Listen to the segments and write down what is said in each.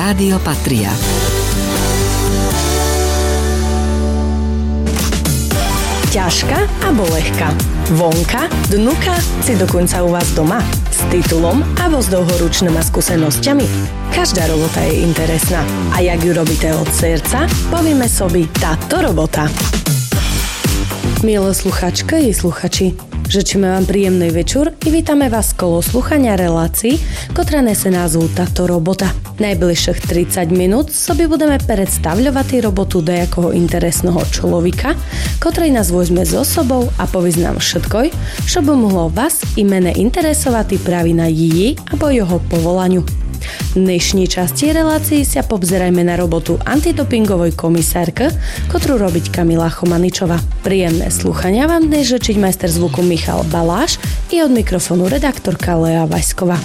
Rádio Patria. Ťažká alebo lehká? Vonka, dnuka, či dokonca u vás doma? S titulom alebo s dlhoročnými skúsenosťami? Každá robota je interesná. A jak ju robíte od srdca, povieme sobi táto robota. Milé sluchačky i sluchači, žečíme vám príjemný večer i vítame vás kolo sluchania relácií, ktorá nese názvu Táto robota. Najbližších 30 minút sobi budeme predstavľovať robotu nejakého interesného človeka, ktorý nás vezme so sobou a poví nám všetko, čo by mohlo vás i mene interesovať práve na jej alebo jeho povolaniu. V dnešní časti relácii sa pobzerajme na robotu antidopingovej komisárky, ktorú robiť Kamila Chomaničová. Príjemné slúchania vám dnes žečiť majster zvuku Michal Baláš i od mikrofónu redaktorka Lea Vašková.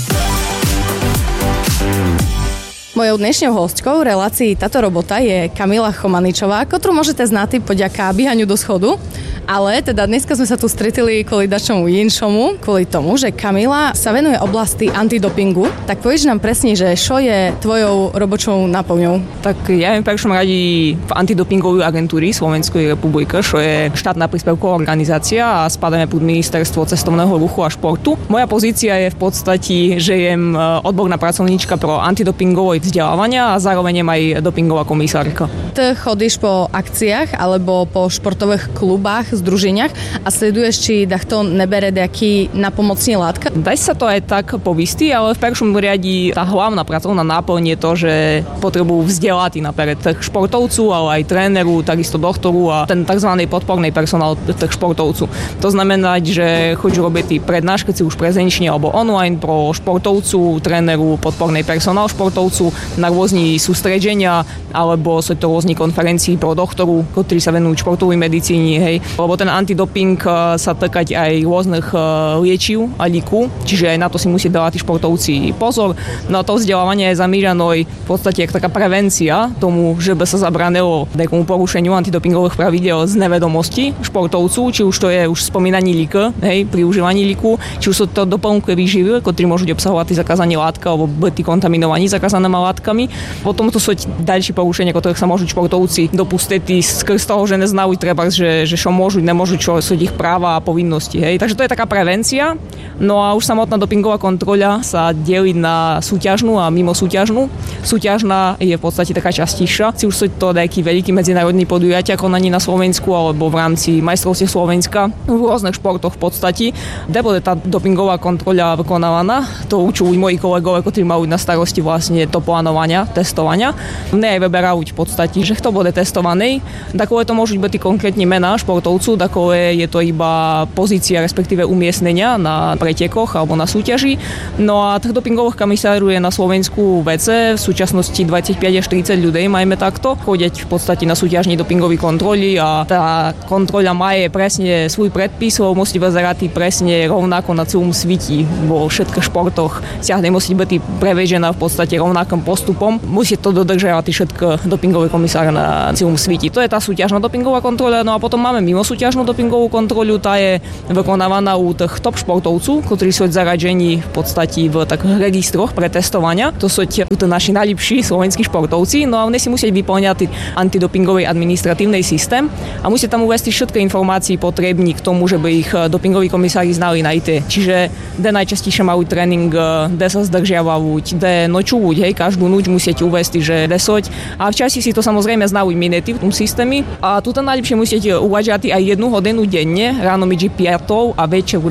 Mojou dnešnou hostkou v relácii Táto robota je Kamila Chomaničová, ktorú môžete znať poďaká bíhaniu do schodu. Ale teda dneska sme sa tu stretili kvôli dačomu inšomu, kvôli tomu, že Kamila sa venuje oblasti antidopingu. Tak povieš nám presne, že čo je tvojou robočou náplňou? Tak ja viem prvom radi v antidopingovej agentúry Slovenskej republiky, čo je štátna príspevková organizácia a spadáme pod ministerstvo cestovného ruchu a športu. Moja pozícia je v podstate, že jem odborná pracovníčka pro antidopingové vzdelávania a zároveň aj dopingová komisárka. Ty chodíš po akciách alebo po športových klubách, združeniach a sleduješ, či to nebere nejaký napomocný látka? Dá sa to aj tak povistí, ale v prvom riadi tá hlavná pracovná náplň je to, že potrebujú vzdelať napríklad tých športovcov, ale aj tréneru, takisto doktoru a ten tzv. Podporný personál tých športovcov. To znamená, že chodí robiť prednášky, či už prezenčne alebo online pro športovcu, tréneru, podporný personál športovcu na rôzne sústredenia alebo sú to rôzne konferencii pro doktoru, ktorí sa venujú športovej medicíne, hej. Lebo ten antidoping sa týkať aj rôznych liečiv a líku, čiže aj na to si musí dávať tí športovci pozor. No a to vzdelávanie je zamýšľané v podstate ako taká prevencia tomu, že by sa zabránilo nejakomu porušeniu antidopingových pravidel z nevedomosti športovcu, či už to je už spomínaný lík, hej, pri užívaní líku, či už sú to doplnkové výživy, ktoré môžu obsahovať zakázané látky alebo byť kontaminovaní zakázanými látkami. Potom to sú ďalšie porušenia, ktorých sa môžu športovci dopustiť skrz toho, že neznajú treba, že čo môžu, nemôžu, čo sú ich práva a povinnosti. Hej. Takže to je taká prevencia. No a už samotná dopingová kontrola sa delí na súťažnú a mimo súťažnú. Súťažná je v podstate taká častejšia. Či už sú to nejaký veľký medzinárodný podujatia konaní na Slovensku alebo v rámci majstrovstiev Slovenska v rôznych športoch v podstate. Kde bude tá dopingová kontrola vykonávaná? To učujú moji kolegovia, ktorí majú na starosti vlastne to plánovania, testovania. Mne aj vyberajú v podstate, že kto bude testovaný. Takové to môžu byť konkrétne mená športovcu, takové je to iba pozícia, respektíve umiestnenia na pretekoch alebo na súťaži. No a tých dopingových komisárov je na Slovensku VC, v súčasnosti 25 až 30 ľudí majme takto. Chodiť v podstate na súťažní dopingovej kontroly a tá kontrola má je presne svoj predpis, lebo musí vyzerať presne rovnako na celom svete vo všetkých športoch. Siahne musí byť prevežená v podstate rovnakým postupom. Musí to dodržiavať všetky dopingové komisáre na celom svete. To je tá súťažná dopingová kontrola. No a potom máme mimo súťažnú dopingovú kontrolu, tá je vykonávaná u tých top športovcov, ktorí sú zaražení v podstate v takých registroch pre testovania. To sú naši najlepší slovenskí športovci, no a oni si musia vyplňať antidopingový administratívny systém a musia tam uvesti všetky informácie potrebné k tomu, že by ich dopingoví komisári znali na IT. Čiže kde najčastejšie majú tréning, kde sa zdržiavajú, kde nočujú, hej, každú noč musíte uvesti, že desoť. A v časti si to samozrejme znajú minety v tom systéme. A tu najlepšie musíte uvažiať aj 1 hodinu denne, ráno medzi 5 a večer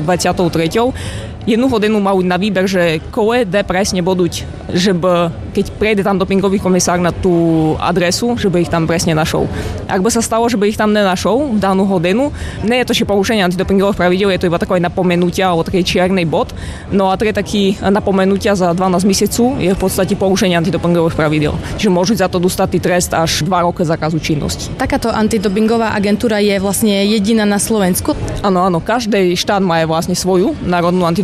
23. 1 hodinu majú na výber, že kde presne budú, že by, keď prejde tam dopingový komisár na tú adresu, že by ich tam presne našol. Ak by sa stalo, že by ich tam nenašol v danú hodinu, nie je to ešte porušenie antidopingových pravidel, je to iba takové napomenutia alebo taký čierny bod. No a to je taký napomenutia za 12 mesiacov je v podstate porušenie antidopingových pravidel. Čiže môžu za to dostať trest až 2 roky zákazu činnosti. Takáto antidopingová agentúra je vlastne jediná na Slovensku? Áno, každý štát má vlastne svoju národnú antidopingovú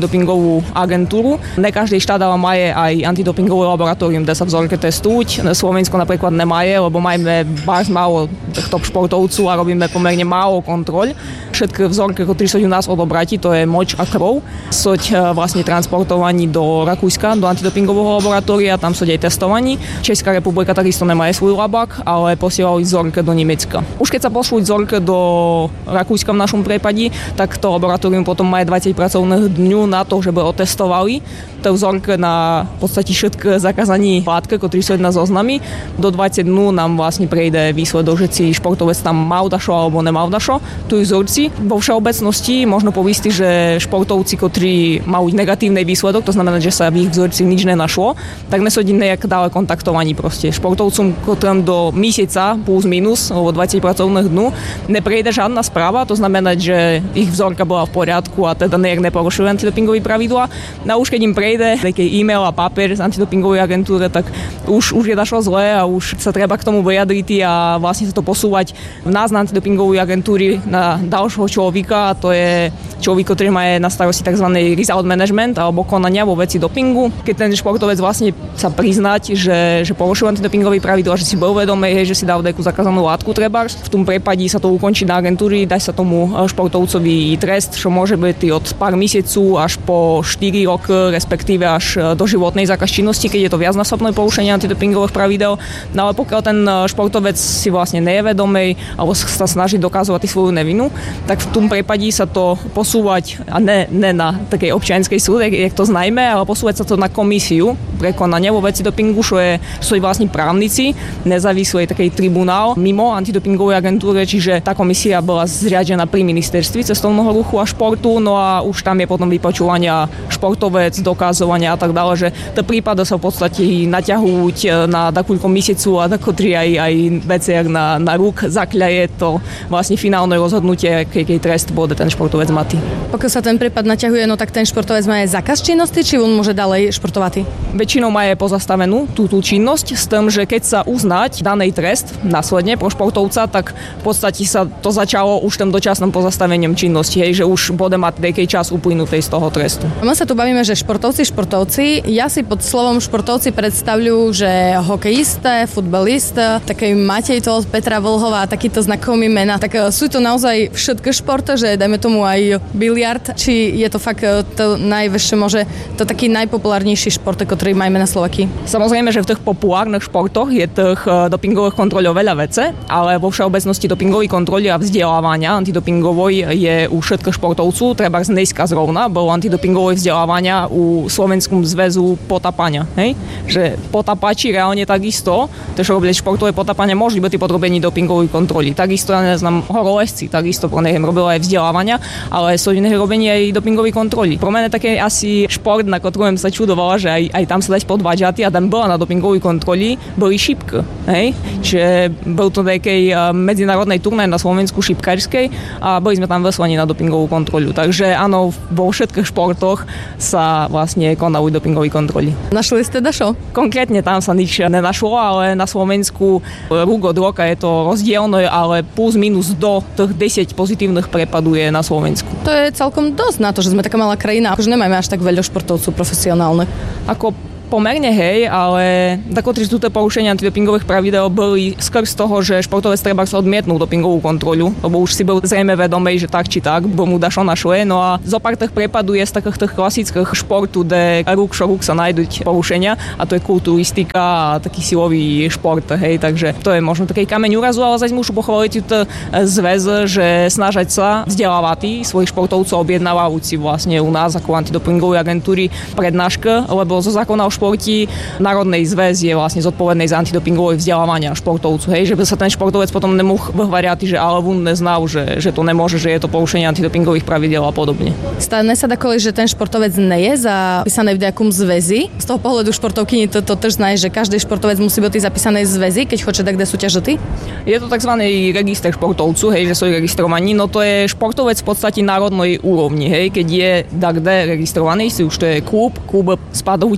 antidopingovú agentúru. Ne každý štát ale má aj antidopingové laboratórium, kde sa vzorky testujú. Slovensko napríklad nemaje, lebo máme málo top športovců a robíme pomerne málo kontrol. Všetky vzorky, ktoré sú u nás odobrati, to je moč a krv, sú vlastne transportovaní do Rakúska, do antidopingového laboratória, tam sú aj testovaní. Česká republika takisto nemá svoj labak, ale posielali vzorky do Nemecka. Už keď sa pošlú vzorky do Rakúska v našom prípade, tak to laboratórium potom má 20 pracovných dňů na to, že by otestovali tie vzorky na v podstate všetky zakázaní látky, ktoré sú na zoznami. Do 20 dnů nám vlastne prejde výsledok, že si športovec tam mal dašo alebo nemal dašo. Tu vzorci. Vo všeobecnosti možno povistiť, že športovci, ktorí majú negatívny výsledok, to znamená, že sa v ich vzorci nič nenašlo, tak nesú nejak dále kontaktovaní proste. Športovcom, ktorým do mesiaca plus minus, alebo 20 pracovných dnů, neprejde žiadna správa, to znamená, že ich vzorka bola v poriadku a teda nejak neporušili antidopingové pravidlá. No už keď im prejde taký e-mail a papier z antidopingovej agentúry, tak už je dašlo zle a už sa treba k tomu vyjadriť a vlastne sa to posúvať v nás na antidopingovej agentúry na ďalšieho človeka, a to je človek, ktorý má na starosti tzv. Result management alebo konania vo veci dopingu. Keď ten športovec vlastne sa priznať, že porušil antidopingové pravidlá, že si bol vedomý, že si dal nejakú zakázanú látku trebárs, v tom prípade sa to ukončí na agentúry, dá sa tomu športovcovi trest, čo môže byť od pár mesiacov až po 4 roky, respektíve až do životnej zákaz činnosti, keď je to viacnásobné porušenie antidopingových pravidel. No ale pokiaľ ten športovec si vlastne nie je vedomý alebo sa snaží dokazovať svoju nevinu, tak v tom prípade sa to posúvať a ne na takej občianskej súde, jak to znajme, ale posúvať sa to na komisiu prekonania vo veci dopingu, čo sú vlastne právnici, nezávislý taký tribunál mimo antidopingovej agentúry, čiže tá komisia bola zriadená pri ministerstve cestovného ruchu a športu, no a už tam je potom vypočúvania športovec, dokazovania a tak ďalej, že tie prípady sa v podstate naťahujú na takúľko mesiacu a takotri aj veci, jak na ruk zakľaje to vlastne finálne rozhodnutie, keď trest bude ten športovec matý. Pokiaľ sa ten prípad naťahuje, no tak ten športovec má aj zákaz činnosti, či on môže ďalej športovať? Väčšinou má aj pozastavenú túto činnosť s tým, že keď sa uznať daný trest následne pro športovca, tak v podstate sa to začalo už tým dočasným pozastavením činnosti, že už bude mať nejaký čas uplynutý z toho trestu. My sa tu bavíme, že športovci. Ja si pod slovom športovci predstavľujú, že hokejista, futbalista, taký Matej Tol, Petra Vlhová, takýto znakový mena. Tak sú to naozaj všetky športy, že dajme tomu aj biliard, či je to fakt to najvyššie, môže to taký najpopulárnejší šport, ktorý máme na Slovakii? Samozrejme, že v tých populárnych športoch je tých dopingových kontrolov veľa vece, ale vo všeobecnosti dopingovej kontroly a vzdelávania antidopingovej je u všetkých športovcov, treba dneska zrovna, bolo antidopingové vzdelávania u Slovenskom zväzu potapania. Hej? Že potapači reálne takisto, tež robili športové potapania, môžu byť podrobení dopingovej kontroly. Takisto, ja neznám, horolezci, takisto pro nich robili aj vzdelávania, ale sú iné robení aj dopingovej kontroly. Pro mňa také asi šport, na ktorom sa čudovala, že aj tam sa dať podvážať a tam bola na dopingovej kontroli, boli šipky. Hej? Čiže bol to takej medzinárodnej turné na Slovensku šipkarskej a boli sme tam vyslaní na dopingovú kontrolu. Takže áno, vo všetkých športoch sa vlastne konajú dopingové kontroly. Našli ste dašo? Konkrétne tam sa nič nenašlo, ale na Slovensku rok od roka je to rozdielne, ale plus minus do tých 10 pozitívnych prepadov je na Slovensku. To je celkom dosť na to, že sme taká malá krajina, akože nemáme až tak veľa športovcov profesionálnych. Ako pomerne hej, ale takotri túto porušenia antidopingových pravidel boli skôr z toho, že športovec treba sa odmietnúť dopingovú kontrolu, lebo už si bol zrejme vedomý, že tak či tak, bo mu dašo našle. No a zo pár tých prepadov je z takých tých klasických športu, kde ruk sa nájdú porušenia, a to je kulturistika a taký silový šport, hej, takže to je možno taký kameň úrazu, ale zase môžu pochváliť túto zväz, že snažať sa vzdelávať svojich športovcov, objednávajúci vlastne u nás ako antidopingovej agentúry prednášky, lebo zo zákona o športi Národnej zväz je vlastne zodpovedný za antidopingové vzdelávania športovcu, hej, že by sa ten športovec potom nemohol vyhovárať, že ale on neznal, že to nemôže, že je to porušenie antidopingových pravidiel a podobne. Stane sa takové, že ten športovec nie je zapísaný v nejakom zväzi. Z toho pohľadu športovkyni to tiež znaj, že každý športovec musí byť zapísaný v zväzi, keď chce tak kde súťažiť. Je to tzv. Register športovcu, hej, že sú registrovaní, no to je športovec v podstate národnej úrovni, hej, keď je kde registrovaný, si už to je klub spadá buď pod zväz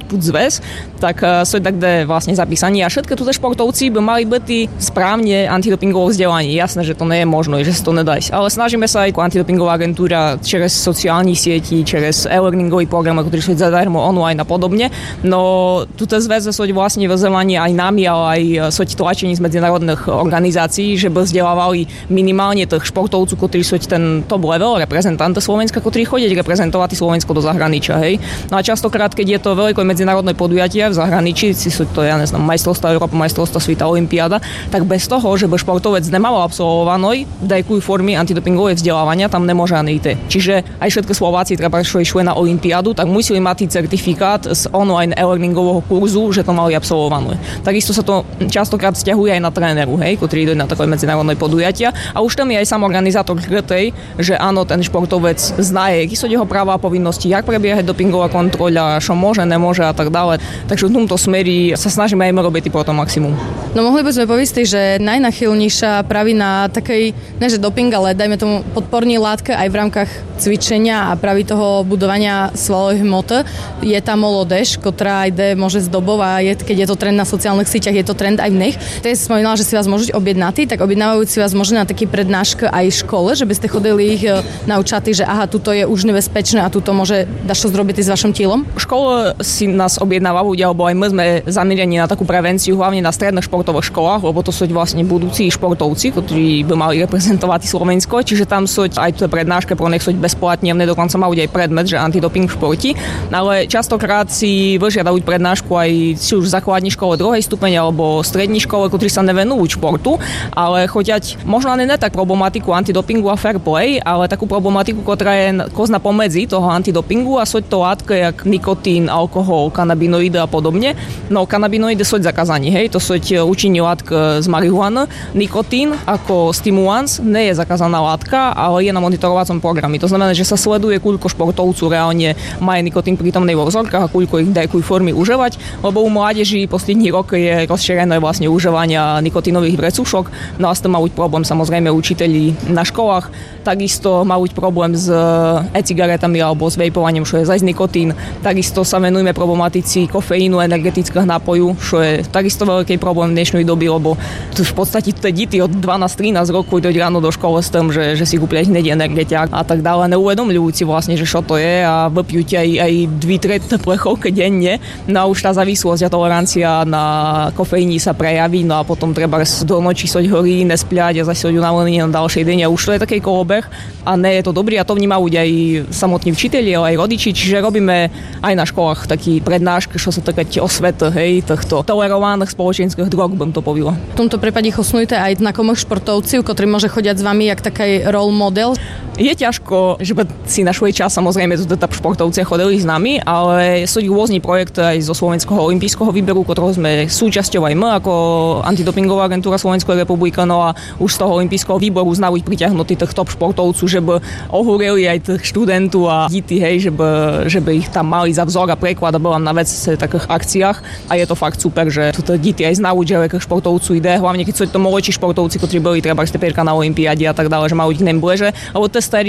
zväz, tak sú tak vlastne zapísaní a všetky túto športovci by mali byť správne antidopingovo vzdelaní. Jasné, že to nie je možno, že sa to nedá. Ale snažíme sa aj ako antidopingová agentúra cez sociálnych sietí, cez e-learningový program, ktorý sú zadarmo online a podobne. No túto zväz sú vlastne vzdelaní aj nami, ale aj sú tlačení z medzinárodných organizácií, že by vzdelávali minimálne tých športovcov, ktorí sú ten top level reprezentanti Slovenska, ktorí chodia reprezentovať Slovensko do zahraničia, hej. No a častokrát, keď je to veľké medzinárodné podujatie v zahraničí, si sú to, ja neznám, majstrovstvá Európy, majstrovstvá sveta, olympiáda, tak bez toho, že by športovec nemal absolvovaný nejakej formy antidopingového vzdelávania, tam nemôže ani ísť. Čiže aj všetky Slováci, treba išli na olympiádu, tak museli mať certifikát z online e-learningového kurzu, že to mali absolvované. Takisto sa to častokrát vzťahuje aj na tréneru, hej, ktorí idú na také medzinárodné podujatia. A už tam je aj sám organizátor kretej, že áno, ten športovec zná, aký sú jeho práva a povinnosti, jak prebieha dopingová kontroľa, čo môže, nemôže a tak ďalej. Takže v tomto smeri sa snažíme aj robiť po tom maximum. No mohli by sme povedať, že najnachylnejšia praví na takej, ne že doping, ale dajme tomu podporní látke aj v rámkach cvičenia a praví toho budovania svalovej hmoty je tá molodež, ktorá ide môže zdobovať, keď je to trend na sociálnych sieťach, je to trend aj v nich. To je spomínala, že si vás môžu objednať, tak objednávajú si vás možno na taký prednáška aj v škole, že by ste chodili ich naučať, že aha, tuto je už nebezpečné a tuto môže dať čo zrobiť s vašim telom? Škola si nás objednávajú, alebo aj my sme zamierení na takú prevenciu, hlavne na stredných športových školách, lebo to sú vlastne budúci športovci, ktorí by mali reprezentovať Slovensko, čiže tam sú aj tie prednášky, pro nich sú bezplatne, mne dokonca majú aj predmet, že antidoping v športi, ale častokrát si vyžiadajú prednášku aj si už v základnej škole druhej stupeň alebo strednej škole, ktorí sa nevenujú športu, ale chotiať možno ani ne tak problematiku antidopingu a fair play, ale takú problematiku, ktorá je kozna pomedzi toho antidopingu a sú to látky jak nikotín, alkohol, kanabinoidy a podobne. No kanabinoidy sú zakázaní, hej, to sú účinné látky z marihuany. Nikotín ako stimulans nie je zakázaná látka, ale je na monitorovacom programe. To znamená, že sa sleduje, koľko športovcu reálne majú nikotín prítomný vo vzorkách a koľko ich dajú formy užívať, lebo u mládeží poslední rok je rozšírené vlastne užívania nikotínových vrecušok. No a s tým majú problém samozrejme učiteľi na školách. Takisto majú problém s e-cigaretami alebo s vejpovaním, čo je zajsť nikotín. Takisto sa venujeme problematici kofeínu, energetických nápojov, čo je takisto veľký problém v dnešnej doby, lebo tu v podstate tie deti od 12-13 rokov idú ráno do školy s tým, že si kúpia hneď energetiak a tak ďalej, neuvedomľujúci vlastne, že čo to je a vypijú aj 2-3 plechovky denne. No a už tá závislosť a tolerancia na kofeíni sa prejaví, no a potom treba do noči soť horí, nespľať a zase soť unavený na ďalšej deň a už to je taký kolobeh a nie je to dobrý a to vnímajú aj samotní učitelia, aj rodiči, čiže robíme aj na školách taký prednášky, čo sú také osvety, hej, týchto tolerovaných spoločenských drog, bym to povedala. V tomto prípade osnujete aj znakomých športovcov, ktorí môže chodiať s vami jak taký role model. Je ťažko, že by si našli čas, samozrejme, tu športovci chodili s nami, ale sú rôzny projekt aj zo Slovenského olympijského výberu, ktorého sme súčasťou aj my ako antidopingová agentúra Slovenskej republiky, no a už z toho olympijského výboru znajú pritiahnutí tých top športovcov, že by ohúrili aj tých študentov a deti, hej, že by ich tam mali za vzor a preklad a bola na vec v takých akciách a je to fakt super, že tu deti aj znajú, že akých športovcov ide, hlavne keď sú to mladší športovci, ktorí boli treba stepierka na olympiáde a tak ďalej, že majú ich nem bliže, lebo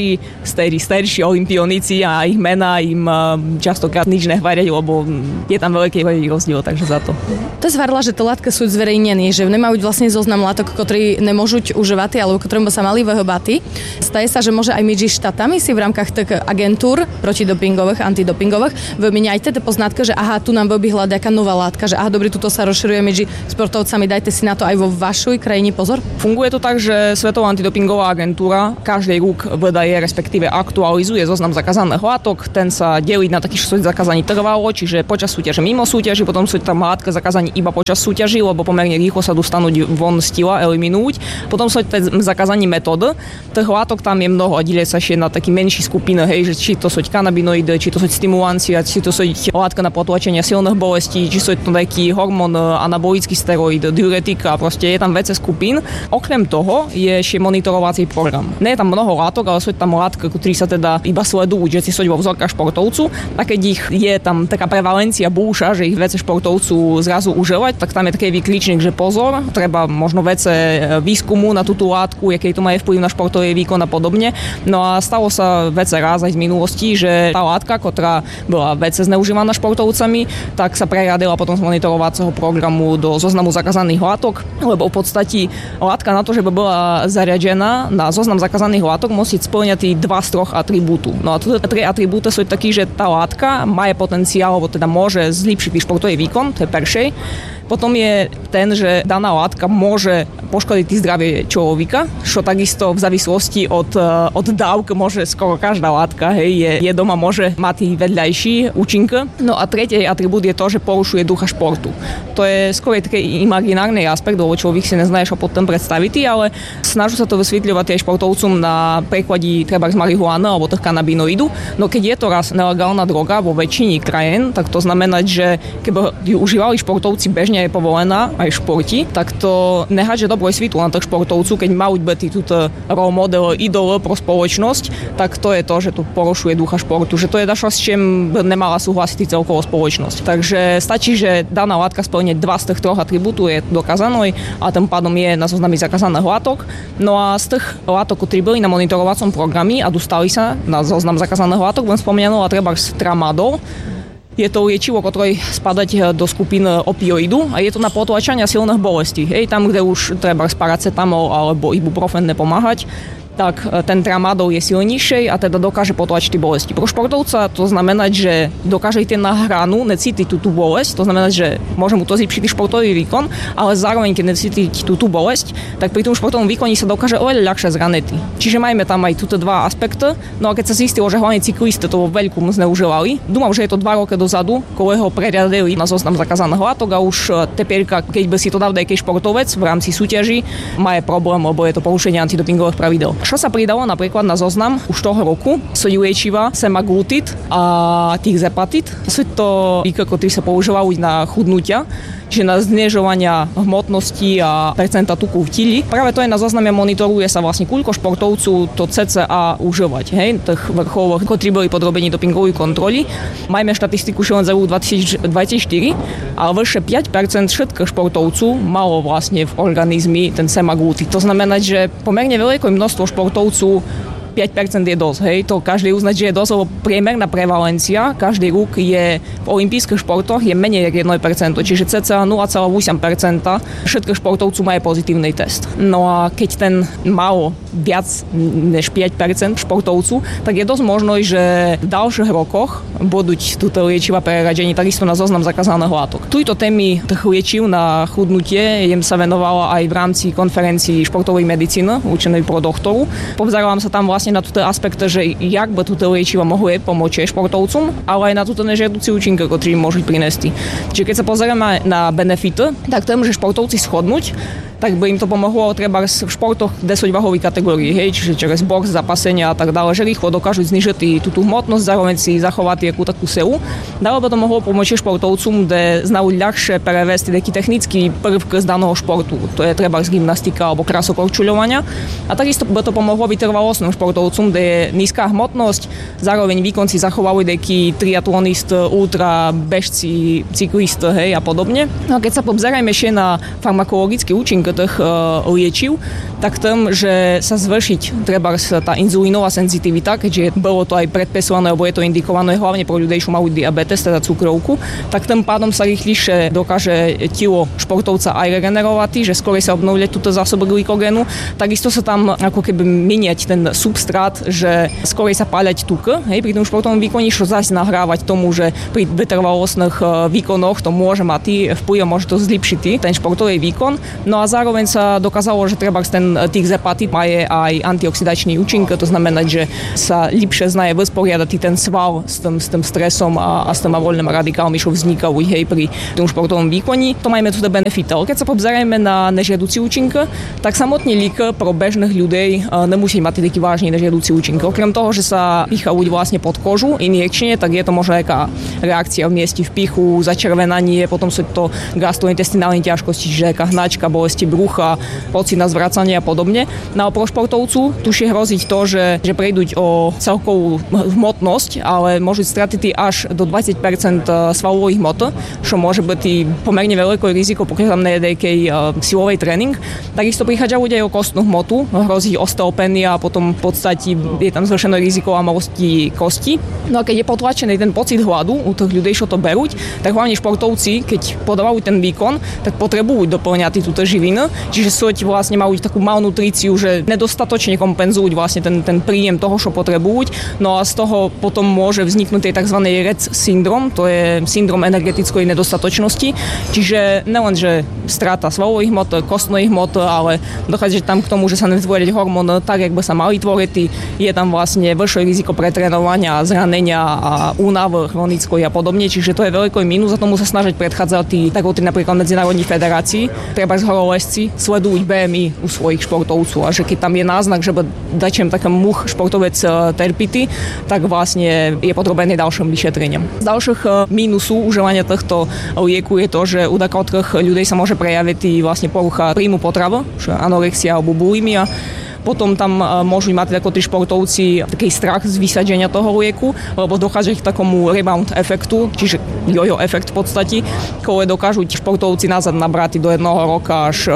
starší olympionici a ich mená im častokrát nič nehvaria, lebo je tam veľký rozdiel, takže za to. To zvarla, že to látky sú zverejnené, že nemajú vlastne zoznam látok, ktorí nemôžu užívať, alebo ktorým by sa mali vyhobať. Staje sa, že môže aj medzi štátami si v rámkach tak agentúr protidopingových, antidopingových vymieňajte tie poznatky, že aha, tu nám vybehla nejaká nová látka, že aha, dobrý, tuto sa rozširuje medzi sportovcami, dajte si na to aj vo vašej krajine pozor. Funguje to tak, že Svetová antidopingová agentúra každý rok vydaje, respektíve aktualizuje zoznam zakázaných látok, ten sa delí na takých, čo sú zakázaní trvalo, čiže počas súťaže mimo súťaži, potom sú tam látky zakázaní iba počas súťaži, lebo pomerne rýchlo sa dostanú von z tela, eliminujú. Potom sú zakázaní metódy. Tých látok tam je mnoho, delia sa ešte na taký menší skupiny, hej, že či to sú kanabinoidy, či to sú stimulancie, či to sú látka na potlačenie silných bolestí, či sú to taký hormón, anabolický steroid, diuretika, proste je tam vece skupín. Okrem toho je ešte monitorovací program. Nie je tam mnoho látok, ale sú tam látky, ktorí sa teda iba sledujú, že si sú vo vzorkách športovcu, a keď ich je tam taká prevalencia búša, že ich vece športovcu zrazu užívať, tak tam je taký výkričník, že pozor, treba možno vece výskumu na túto látku, aký to má vplyv na športový výkon a podobne. No a stalo sa vece raz aj z minulosti, že tá látka, ktorá bola vece zneužívaná športovcami, športovcami, tak sa preradila potom z monitorovacieho programu do zoznamu zakázaných látok, lebo v podstate látka na to, že by bola zariadená na zoznam zakázaných látok, musí spĺňať 2 z 3 atribútu. No a tie 3 atribúty sú takí, že tá látka má potenciál, alebo teda môže zlepšiť športový výkon, to je peršej. Potom je ten, že daná látka môže poškodiť zdravie človeka, čo takisto v závislosti od dávky môže skoro každá látka, je doma môže mať vedľajší účinky. No a tretí atribút je to, že porušuje ducha športu. To je skôr taký imaginárny aspekt, lebo človek si nezná, čo potom predstaviť, ale snaží sa to vysvetľovať aj športovcom na príklade treba z marihuány alebo tých kanabinoidu. No keď je to raz nelegálna droga vo väčšine krajín, tak to znamená, že keby ju užívali športovci bežne je povolená aj v športi, tak to nehádže dobrú svitu na tých športovcov, keď majú byť túto role model, idol pro spoločnosť, tak to je to, že to porušuje ducha športu, že to je dačo, s čím nemala súhlasiť celková spoločnosť. Takže stačí, že daná látka splní 2 z tých 3 atribútov, je dokázané a tým pádom je na zozname zakázaných látok. No a z tých látok, ktorí boli na monitorovacom programe a dostali sa na zoznam zakázaných látok, budem spomenula treba tramadol. Je to liečivo, ktoré spadať do skupín opioidu a je to na potlačanie silných bolestí. Tam, kde už treba paracetamol alebo ibuprofen nepomáhať, tak ten tramadol je silnejší a teda dokáže potlačiť tie bolesti. Pro športovca to znamená, že dokáže ísť na hranu, necítiť tú bolesť, to znamená, že môže mu to zlepšiť športový výkon, ale zároveň, keď necítiť tú bolesť, tak pri tom športovom výkone sa dokáže oveľa ľahšie zraniti. Čiže máme tam aj túto 2 aspekty. No a keď sa zistilo, že hlavne cyklisti to vo veľkom zneužívali, dúfam, že je to 2 roky dozadu, keď ho preriadili na zoznam zakázaných látok a už teperka, keď by si to dal nejaký športovec v rámci súťaží, má problém, lebo je to porušenie antidopingových pravidel. Čo sa pridalo napríklad na zoznam už toho roku, sú liečiva semaglutid a tirzepatid. Sú to lieky, ktoré sa používajú na chudnutia, čiže na znižovania hmotnosti a percenta tuku v teli. Práve to je na zozname monitoruje sa vlastne koľko športovcov to CCA užívať, tých vrcholov, ktorí boli podrobení dopingovej kontroly. Máme štatistiku len za rok 2024, ale vyše 5% všetkých športovcov malo vlastne v organizmi ten semaglutid. To znamená, že pomerne veľké množstvo športovcov 5% je dosť, to každý uznať, že je dosť, lebo priemerná prevalencia každý rok je v olympijských športoch je menej ako 1%, čiže cca 0,8% všetkých športovcov majú pozitívny test. No a keď ten malo viac než 5% športovcov, tak je dosť možno, že v ďalších rokoch budú túto liečiva preradení takisto na zoznam zakázaných látok. Túto témy tých liečiv na chudnutie jem sa venovala aj v rámci konferencii športovej medicíny učenej pro doktoru. Povzerala sa tam vlastne na túto aspekt, že jak by túto liečiva mohli pomôcť športovcom, ale aj na túto nežiaducí účinky, ktorý môžu priniesť. Čiže keď sa pozrieme na benefity, tak to môže športovci shodnúť, tak by im to pomohlo treba v športoch 10 váhových kategórií, čiže čerez box, zapasenia a tak ďalej, že rýchlo dokážu znižiť tú hmotnosť, zároveň si zachovať takú silu. Dále by to mohlo pomôcť športovcom, kde znajú ľahšie previesť taký technický prvk z daného športu. To je treba z gymnastika alebo krasokorčuľovania. A takisto by to pomohlo vytrvalostným športovcom, kde je nízka hmotnosť, zároveň výkon si zachovajú taký triatlonist, ultra, bežci, cyklist, a podobne. No a keď sa pozrieme ešte na farmakologický účink tých liečiv, tak tým, že sa zvršiť treba tá inzulínová senzitivita, keďže bolo to aj predpisované, alebo je to indikované hlavne pro ľudí, čo majú diabetes, teda cukrovku, tak tým pádom sa rýchlejšie dokáže telo športovca aj regenerovať, že skôr sa obnovia túto zásobu glykogénu. Takisto sa tam ako keby miniať ten substrát, že skôr sa páľať tuk, pri tom športovom výkone, čo zase nahrávať tomu, že pri vytrvalostných výkonoch to môže mať vplyv, môže to zlepšiť ten športový výkon. No a zároveň sa dokázalo, že treba ten tirzepatid má aj antioxidačný účink, to znamená, že sa lepšie znaje vysporiadať ten sval s tým stresom a s tými voľnými radikálmi, čo vznikajú pri tom športovom výkone. To máme tu benefity. Keď sa pozrieme na nežiaducí účink, tak samotný liek pro bežných ľudí nemusí mať taký vážny nežiaducí účink. Okrem toho, že sa píchajú vlastne pod kožu injekčne, tak je to možno nejaká reakcia v mieste vpichu, začervenanie, potom sú to gastrointestinálne ťažkosti, že aká hnačka, bolesti brucha, pocit na zvracanie a podobne. No a pro športovcu tušie hroziť to, že prejdú o celkovú hmotnosť, ale môžu stratiť až do 20% svalových hmot, čo môže byť pomerne veľké riziko, pokiaľ tam nejde silový tréning. Takisto prichádzajú aj o kostnú hmotu, hrozí osteopénia a potom v podstate je tam zvršené riziko amalosti kosti. No a keď je potlačený ten pocit hladu u tých ľudí, čo to berú, tak hlavne športovci, keď podávajú ten výkon, tak potrebujú doplňať túto živinu, čiže sú vlastne majú takú malnutríciu, že nedostatočne kompenzujú vlastne ten príjem toho, čo potrebujú. No a z toho potom môže vzniknúť tzv. REC syndrom, to je syndrom energetickej nedostatočnosti, čiže nelen, že strata svalových hmot, kostnej hmot, ale dochádza tam k tomu, že sa netvorí hormón tak, jak by sa mali tvoriť, je tam vlastne väčšie riziko pretrénovania, zranenia a únav chronickoj a podobne, čiže to je veľký mínus a tomu sa snažiť predchádzať tak napríklad medzinárodní federácii, treba z horolezci sledujú BMI u svojich športovcov a že keď tam je náznak, že dačím taký much športovec terpity, tak vlastne je podrobený ďalším vyšetreniam. Z ďalších mínusu užívania tohto lieku je to, že u takých ľudí sa môže prejaviť vlastne porucha príjmu potrav, anorexia alebo bulimia. Potom tam môžu mať ako tí športovci taký strach z vysadenia toho lieku, lebo dochádza k takomu rebound efektu, čiže jojo efekt v podstate, ktoré dokážu športovci nazad nabrať do jedného roka až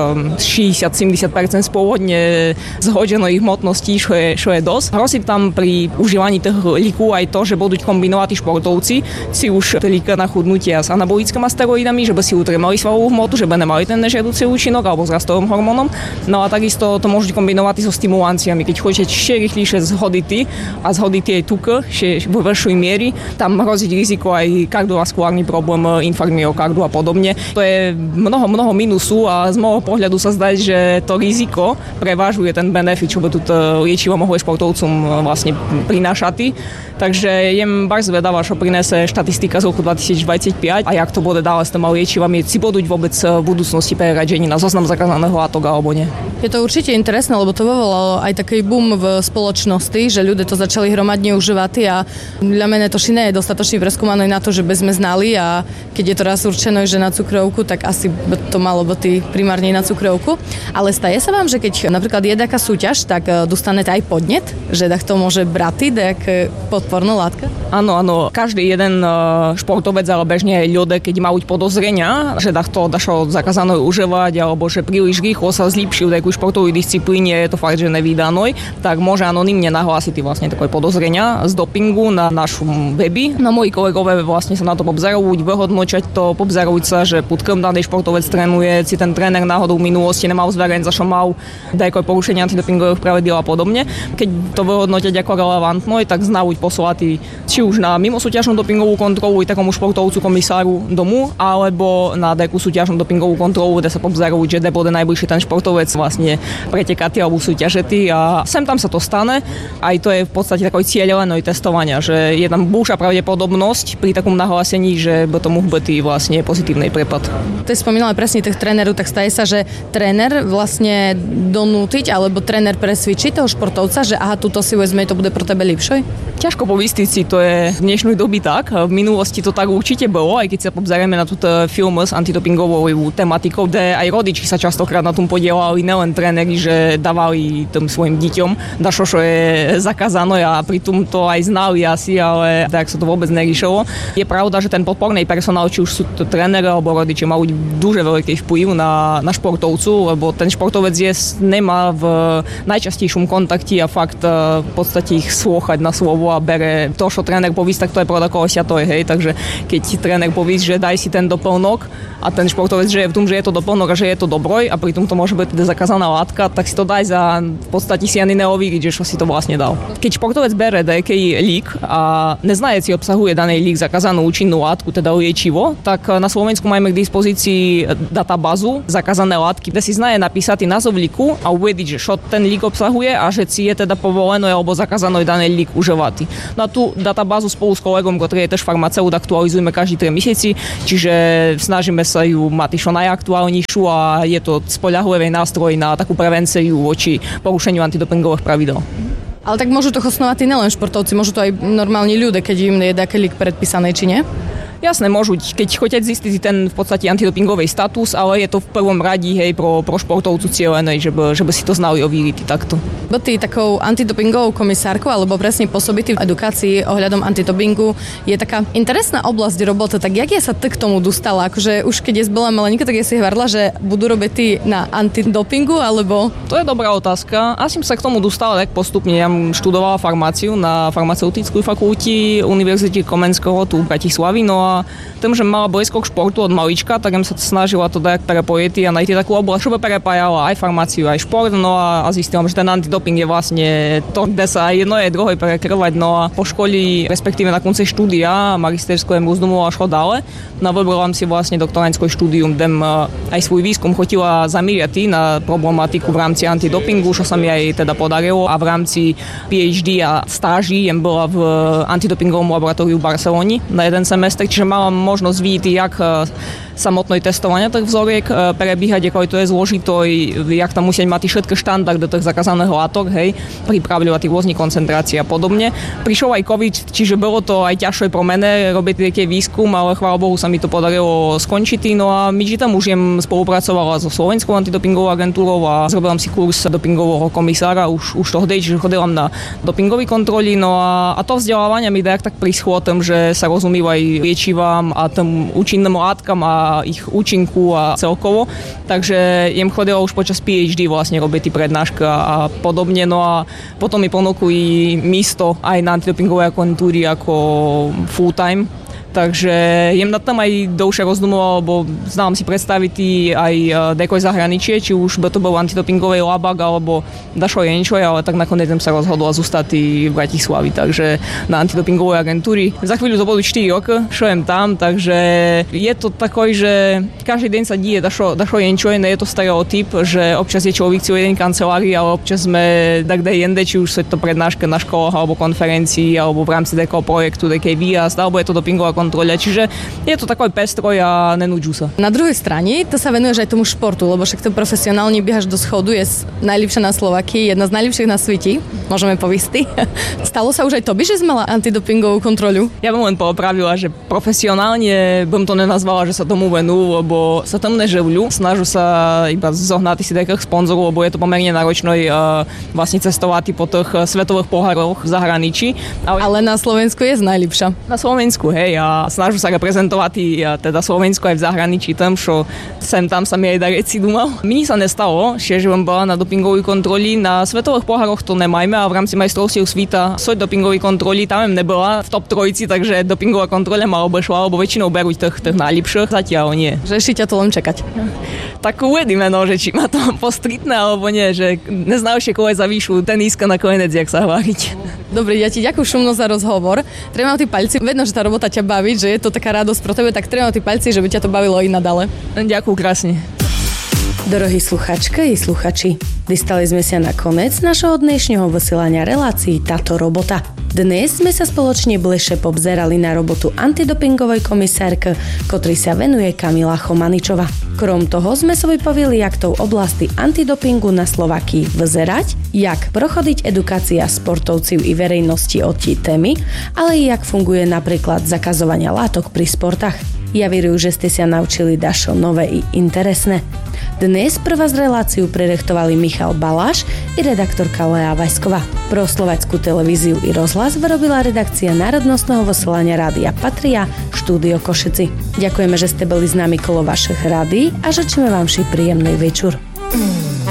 60-70% z pôvodne zhodenej hmotnosti, čo je dosť. Hrozí tam pri užívaní tých lieku aj to, že budú kombinovať tí športovci, si už lieka na chudnutie s anabolickými steroidami, že by si utremali svalovú hmotu, že by nemali ten nežiaducí účinok alebo s rastovým hormónom. No a takisto to môžu kombinovať so stimulanciami, keď chcete ešte rýchlejšie zhodity a zhodity aj tuk, vo väčšej miery, tam hrozí riziko aj kardiovaskulárny problém, infarkt myokardu a podobne. To je mnoho minusu a z môjho pohľadu sa zdá, že to riziko prevážuje ten benefit, čo by tu liečivo mohlo športovcom vlastne prinášať. Takže jem bardzo zvedavá, čo prinese štatistika z roku 2025 a jak to bude ďalej s tými liečivami, si budú vôbec v budúcnosti preraďení na zoznam zakázaného látok alebo nie. Je to určite interesné, lebo to vyvolalo aj taký boom v spoločnosti, že ľudia to začali hromadne užívať a dla mene to nie je dostatočne preskúmané na to, že by sme znali a keď je to raz určené, že na cukrovku, tak asi by to malo byť primárne na cukrovku. Ale staje sa vám, že keď napríklad je taká súťaž, tak dostanete aj podnet, že to môže brať podporná látka? Áno, každý jeden športovec ale bežne aj ľudia, keď majú podozrenia, že to dašo zakázané užívať alebo že príliš rýchlo sa zlepšil v takej športovej disciplíne, je to fakt, že nevydaný, tak môže anonymne nahlásiť vlastne také podozrenia z dopingu na našom webi. No moji kolegové vlastne sa na to pobzerajú, vyhodnočať to, pobzerajú sa, že pod kým daný športovec trénuje, si ten tréner náhodou v minulosti nemal zverejň, za čo mal dajko porušenie antidopingových pravidiel a podobne. Keď to vyhodnotiť ako relevantné, tak znajú poslať či už na mimosúťažnú dopingovú kontrolu takomu športovcu komisáru domu, alebo na takú súťažnú dopingovú kontrolu, kde sa pobzerajú, že bude najbližší ten športovec vlastne pretekatý alebo súťažetý a sem tam sa to stane. Aj to je v podstate takové cieľené testovania, že je tam búša pravdepodobnosť pri takom nahlásení, že by to mohol byť vlastne pozitívny prípad. To je spomínala presne tých trénerov, tak staje sa, že tréner vlastne donútiť alebo tréner presvičiť toho športovca, že aha, túto si vezme, to bude pro tebe lepšie? Ťažko povistiť si, to je v dnešnej doby tak. V minulosti to tak určite bolo, aj keď sa pobzerieme na túto film s antidopingovou tematikou, kde aj rodiči sa častokrát na tom podielali, nelen tréneri, že dávali tým svojim deťom dašo, čo je zakázané a pritom to aj znali asi, ale tak sa to vôbec neriešilo. Je pravda, že ten podporný personál, či už sú to tréneri alebo rodiči, majú дуже veľký vplyv na športovcu, lebo ten športovec nemá v najčastejšom kontakte a fakt v podstate ich slúchať na slovo a bere to, čo tréner poví, tak to je pravda kohosia to je, hej, takže keď tréner poví, že daj si ten doplnok a ten športovec žije v tom, že je to doplnok a že je to dobroj a pritom to môže byť zakázaná látka, tak si to daj za v podstate si ani neovíriť, že čo si to vlastne dal. Keď športovec bere nejaký lík a neznaje, si obsahuje daný lík zakázanú účinnú látku, teda liečivo, tak na Slovensku máme k dispozícii databázu zakázané látky, kde si znaje napísať názov líku a uvedieť, že čo ten lík obsahuje a že si je teda povolené alebo zakázané daný lík užívať. No a tú databázu spolu s kolegom, ktorý je tiež farmaceut, aktualizujeme každý 3 mesiaci, čiže snažíme sa ju mať čo najaktuálnejšiu a je to spoľahlivý nástroj na takú prevenciu voči porušeniu antidopingových pravidel. Ale tak môžu to chosnovať i nelen športovci, môžu to aj normálni ľudia, keď im je taký lík predpísaný, či nie? Jasné, môžu, keď chcete zistiť ten v podstate antidopingový status, ale je to v prvom radí, hej, pro športovcu cieľené, že by si to znali ovíriť takto. Bo ty takou antidopingovou komisárkou, alebo presne pôsobí v edukácii ohľadom antidopingu, je taká interesná oblasť roboty, tak jak ja sa ty k tomu dostala? Akože už keď je bola maleníka, tak ja si hovorila, že budú robiť ty na antidopingu, alebo... To je dobrá otázka. Asi som sa k tomu dostala tak postupne. Ja študovala farmáciu na farmaceutickej fakulti Univerzity Komenského tu v Bratislavi, no a tým, že mala blízko k športu od malička, tak som sa snažila to dať prepojiť a nájsť takú oblasť, čo by prepájala aj farmáciu, aj šport, no a zistila, že ten antidoping je vlastne to, kde sa aj jedno je druhé prekrvať, no a po škole, respektíve na konci štúdia, magisterského rozdumovala šlo dále, no a vybrala si vlastne doktorantské štúdium, kde aj svoj výskum chodila zamíriať na problematiku v rámci antidopingu, čo sa mi aj teda podarilo a v rámci PhD a stáží bola v antidopingovom laboratóriu v Barcelone na jeden semestr, čiže mala možnosť vidieť, jak samotné testovanie tých vzoriek prebiehať, ako to je zložito, jak tam musia mať všetky štandardy tých zakázaných látok, hej, pripravľovať rôzne koncentrácie a podobne. Prišiel aj COVID, čiže bolo to aj ťažšie pro mene robiť taký výskum, ale chvála Bohu sa mi to podarilo skončiť. No a my tam už spolupracovala so Slovenskou antidopingovou agentúrou a zrobila si kurz dopingového komisára už tohdej, čiže chodila na dopingové kontroly, no a to vzdelávanie mi tak prischlo tým, že sa rozumí aj liečivám a tým účinným látkam a ich účinku a celkovo. Takže jem chodila už počas PhD vlastne robiť prednášky a podobne. No a potom mi ponúkli miesto aj na antidopingovej agentúre ako full time. Takže jem nad tam aj dlhšie rozdumoval, lebo znám si predstaviť aj dekoj zahraničie, či už by to bol antidopingový labak, alebo dašo jenčo, ale tak nakoniec som sa rozhodla zostať v Bratislavi, takže na antidopingovej agentúry. Za chvíľu to boli 4 roky, čo jem tam, takže je to takoj, že každý deň sa díje dašo jenčo, nie je to stereotyp, že občas je človek celý deň kancelárii, ale občas sme tak jende, či už sú to prednášky na školách, alebo konferencii, alebo v rámci takého projektu, taký výjazd, alebo je to dopingová kontrola. Čiže je to takový pestroj a nenudžu sa. Na druhej strane, to sa venuješ aj tomu športu, lebo však to profesionálne biehaš do schodu, je najlepšia na Slovákii, jedna z najlepších na svete, môžeme povisti. Stalo sa už aj to, že si mala antidopingovú kontrolu? Ja bym len poopravila, že profesionálne bym to nenazvala, že sa tomu venujú, lebo sa tomu neživľu. Snažu sa iba zohnať si takých sponzorov, lebo je to pomerne náročné vlastne cestovať po tých svetových pohároch v zahraničí. Ale na Slovensku je najlepšia. Na Slovensku, hej, a snažu sa reprezentovať teda Slovensko aj v zahraničí tam, čo sem tam sa mi aj dareci dumal. Mne sa nestalo, že som bola na dopingovej kontroli, na svetových pohároch to nemajme a v rámci majstrovstiev sveta sú dopingovej kontroly, tam nebola v top 3, takže dopingová kontrola ma obešla, lebo väčšinou berú tých najlepších, zatiaľ nie. Že ešte ťa to len čakať. Tak uvedíme, no, že či ma to postritne alebo nie, že neznajú ešte koho zavýšu teníska na konec, jak sa hváriť. Dobre, ja ti ďakujem šumno za rozhovor. Tremám tí palci, vedno, že tá robota ťa baví, že je to taká radosť pro tebe, tak tremám tí palci, že by ťa to bavilo i nadále. Ďakujem krásne. Dorohí sluchačky i sluchači, dostali sme sa na konec našho dnešného vysielania relácií Táto robota. Dnes sme sa spoločne bližšie pobzerali na robotu antidopingovej komisárky, ktorý sa venuje Kamila Chomaničová. Krom toho sme sa vypovili, jak to v oblasti antidopingu na Slovákii vyzerať, jak prochodiť edukácia sportovcov i verejnosti od tí témy, ale i jak funguje napríklad zakazovania látok pri sportách. Ja verujem, že ste sa naučili dašo nové i interesné. Dnes pre vás reláciu prerechtovali Michal Baláš i redaktorka Lea Vajsková. Pro Slovenskú televíziu i rozhlas vyrobila redakcia národnostného vysielania Rádia Patria, štúdio Košici. Ďakujeme, že ste boli s nami kolo vašich rádií a žečíme vám vši príjemný večer.